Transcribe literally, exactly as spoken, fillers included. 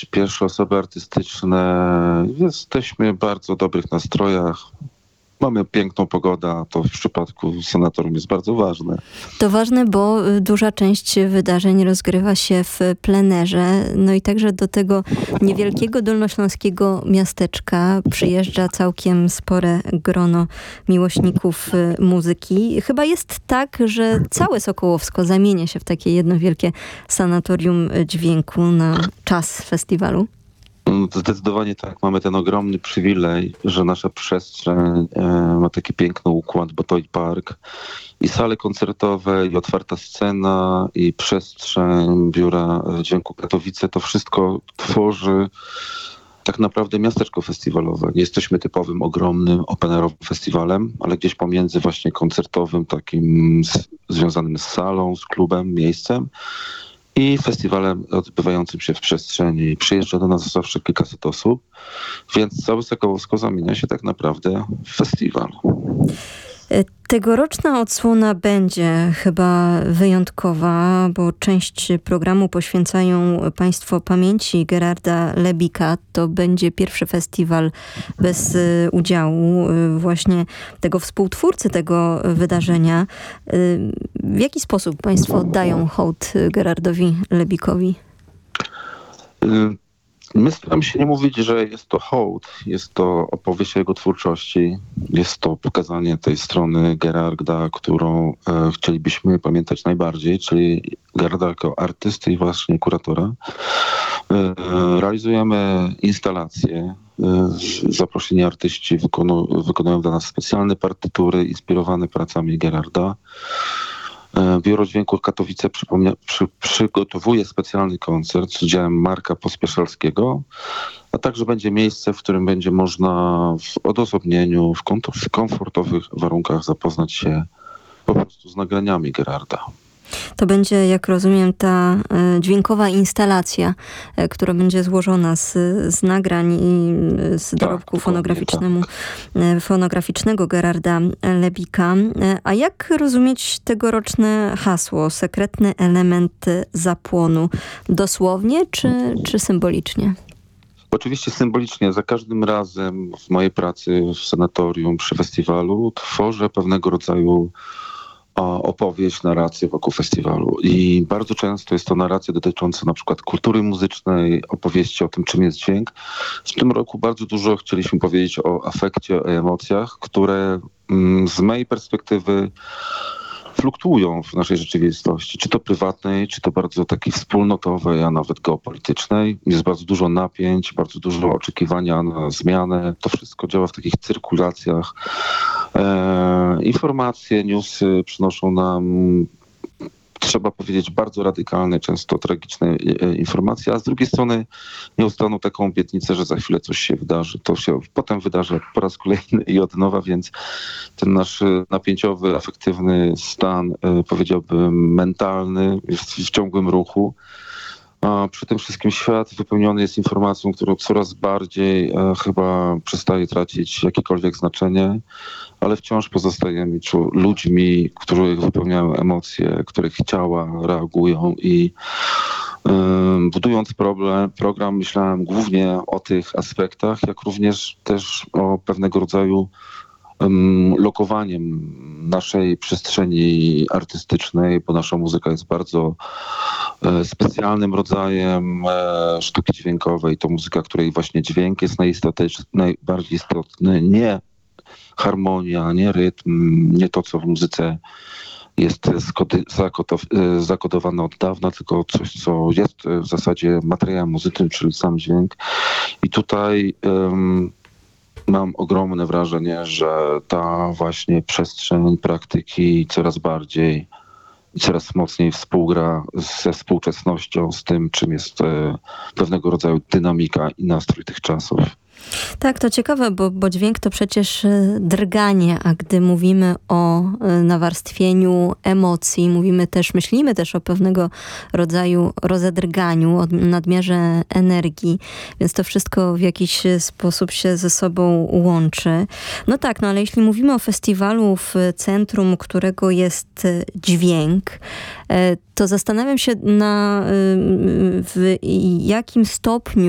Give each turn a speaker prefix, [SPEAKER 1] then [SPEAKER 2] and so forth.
[SPEAKER 1] być pierwsze osoby artystyczne. Jesteśmy w bardzo dobrych nastrojach. Mamy piękną pogodę, a to w przypadku sanatorium jest bardzo ważne.
[SPEAKER 2] To ważne, bo duża część wydarzeń rozgrywa się w plenerze. No i także do tego niewielkiego dolnośląskiego miasteczka przyjeżdża całkiem spore grono miłośników muzyki. Chyba jest tak, że całe Sokołowsko zamienia się w takie jedno wielkie sanatorium dźwięku na czas festiwalu.
[SPEAKER 1] Zdecydowanie tak. Mamy ten ogromny przywilej, że nasza przestrzeń e, ma taki piękny układ, bo to i park, i sale koncertowe, i otwarta scena, i przestrzeń Biura Dźwięku Katowice. To wszystko tworzy tak naprawdę miasteczko festiwalowe. Nie jesteśmy typowym, ogromnym, open-airowym festiwalem, ale gdzieś pomiędzy właśnie koncertowym, takim z, związanym z salą, z klubem, miejscem, i festiwalem odbywającym się w przestrzeni. Przyjeżdża do nas zawsze kilkaset osób, więc całe Sokołowsko zamienia się tak naprawdę w festiwal.
[SPEAKER 2] Tegoroczna odsłona będzie chyba wyjątkowa, bo część programu poświęcają Państwo pamięci Gerarda Lebika. To będzie pierwszy festiwal bez udziału właśnie tego współtwórcy tego wydarzenia. W jaki sposób Państwo oddają hołd Gerardowi Lebikowi?
[SPEAKER 1] My staramy się nie mówić, że jest to hołd, jest to opowieść o jego twórczości, jest to pokazanie tej strony Gerarda, którą e, chcielibyśmy pamiętać najbardziej, czyli Gerarda jako artysty i właśnie kuratora. E, realizujemy instalacje, e, zaproszeni artyści wykonu, wykonują dla nas specjalne partytury inspirowane pracami Gerarda. Biuro Dźwięku Katowice przypomnia, przy, przygotowuje specjalny koncert z udziałem Marka Pospieszalskiego, a także będzie miejsce, w którym będzie można w odosobnieniu, w, kont- w komfortowych warunkach zapoznać się po prostu z nagraniami Gerarda.
[SPEAKER 2] To będzie, jak rozumiem, ta y, dźwiękowa instalacja, y, która będzie złożona z, z nagrań i y, z dorobku tak, fonograficznemu, tak. y, fonograficznego Gerarda Lebika. Y, a jak rozumieć tegoroczne hasło, sekretny element zapłonu? Dosłownie czy, czy symbolicznie?
[SPEAKER 1] Oczywiście symbolicznie. Za każdym razem w mojej pracy w sanatorium przy festiwalu tworzę pewnego rodzaju opowieść, narrację wokół festiwalu. I bardzo często jest to narracja dotycząca na przykład kultury muzycznej, opowieści o tym, czym jest dźwięk. W tym roku bardzo dużo chcieliśmy powiedzieć o afekcie, o emocjach, które mm, z mojej perspektywy fluktuują w naszej rzeczywistości, czy to prywatnej, czy to bardzo takiej wspólnotowej, a nawet geopolitycznej. Jest bardzo dużo napięć, bardzo dużo oczekiwania na zmianę. To wszystko działa w takich cyrkulacjach. E, informacje, newsy przynoszą nam, trzeba powiedzieć, bardzo radykalne, często tragiczne e, informacje, a z drugiej strony nieustanną taką obietnicę, że za chwilę coś się wydarzy. To się potem wydarzy po raz kolejny i od nowa, więc ten nasz napięciowy, afektywny stan, e, powiedziałbym mentalny, jest w ciągłym ruchu. A przy tym wszystkim świat wypełniony jest informacją, która coraz bardziej e, chyba przestaje tracić jakiekolwiek znaczenie, ale wciąż pozostajemy czu- ludźmi, których wypełniają emocje, których ciała reagują i e, budując problem, program myślałem głównie o tych aspektach, jak również też o pewnego rodzaju lokowaniem naszej przestrzeni artystycznej, bo nasza muzyka jest bardzo e, specjalnym rodzajem e, sztuki dźwiękowej. To muzyka, której właśnie dźwięk jest najistotniejszy, najbardziej istotny. Nie harmonia, nie rytm, nie to, co w muzyce jest skody, zakodow, zakodowane od dawna, tylko coś, co jest w zasadzie materiałem muzycznym, czyli sam dźwięk. I tutaj um, mam ogromne wrażenie, że ta właśnie przestrzeń praktyki coraz bardziej i coraz mocniej współgra ze współczesnością, z tym, czym jest e, pewnego rodzaju dynamika i nastrój tych czasów.
[SPEAKER 2] Tak, to ciekawe, bo, bo dźwięk to przecież drganie, a gdy mówimy o nawarstwieniu emocji, mówimy też, myślimy też o pewnego rodzaju rozedrganiu, o nadmiarze energii, więc to wszystko w jakiś sposób się ze sobą łączy. No tak, no ale jeśli mówimy o festiwalu w centrum, którego jest dźwięk, to zastanawiam się na w jakim stopniu